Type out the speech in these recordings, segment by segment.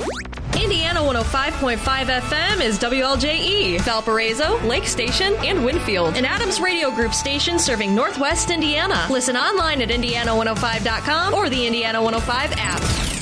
Indiana 105.5 FM is WLJE, Valparaiso, Lake Station, and Winfield, an Adams Radio Group station serving Northwest Indiana. Listen online at Indiana105.com or the Indiana 105 app.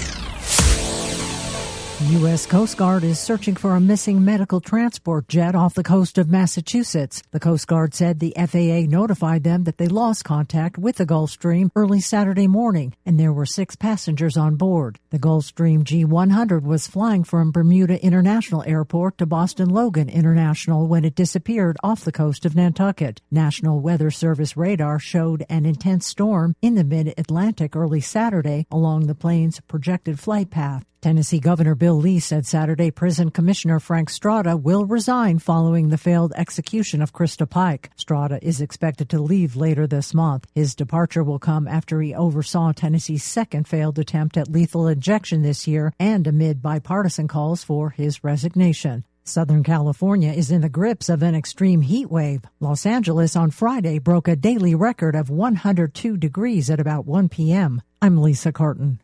The U.S. Coast Guard is searching for a missing medical transport jet off the coast of Massachusetts. The Coast Guard said the FAA notified them that they lost contact with the Gulfstream early Saturday morning, and there were 6 passengers on board. The Gulfstream G100 was flying from Bermuda International Airport to Boston Logan International when it disappeared off the coast of Nantucket. National Weather Service radar showed an intense storm in the mid-Atlantic early Saturday along the plane's projected flight path. Tennessee Governor Bill Lee said Saturday Prison Commissioner Frank Strada will resign following the failed execution of Krista Pike. Strada is expected to leave later this month. His departure will come after he oversaw Tennessee's second failed attempt at lethal injection this year and amid bipartisan calls for his resignation. Southern California is in the grips of an extreme heat wave. Los Angeles on Friday broke a daily record of 102 degrees at about 1 p.m. I'm Lisa Carton.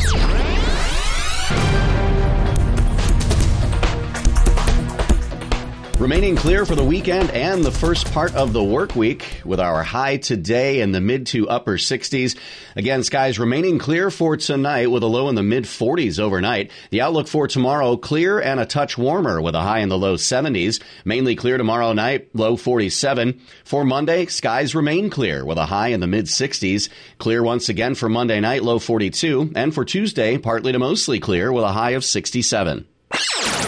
Remaining clear for the weekend and the first part of the work week with our high today in the mid to upper 60s. Again, skies remaining clear for tonight with a low in the mid 40s overnight. The outlook for tomorrow, clear and a touch warmer with a high in the low 70s. Mainly clear tomorrow night, low 47. For Monday, skies remain clear with a high in the mid 60s. Clear once again for Monday night, low 42. And for Tuesday, partly to mostly clear with a high of 67.